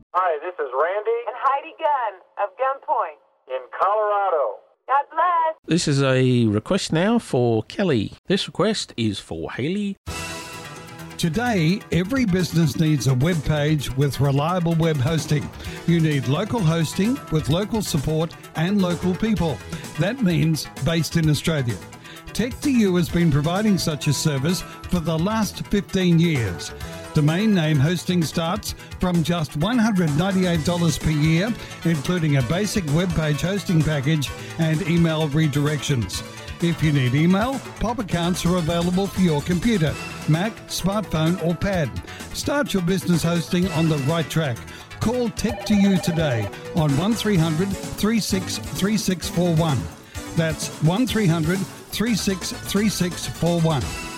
Hi, this is Randy And Heidi Gunn of Gunpoint. in Colorado. God bless. This is a request now for Kelly. This request is for Haley. Today, every business needs a web page with reliable web hosting. You need local hosting with local support and local people. That means based in Australia. Tech2U has been providing such a service for the last 15 years. Domain name hosting starts from just $198 per year, including a basic web page hosting package and email redirections. If you need email, POP accounts are available for your computer, Mac, smartphone or pad. Start your business hosting on the right track. Call Tech2U today on 1300 363641. That's 1300 363641.